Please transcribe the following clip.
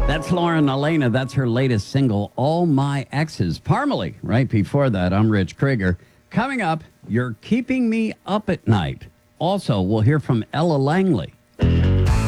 That's Lauren Elena. That's her latest single, All My Exes. Parmalee, right before that, I'm Rich Krieger. Coming up, You're Keeping Me Up at Night. Also, we'll hear from Ella Langley.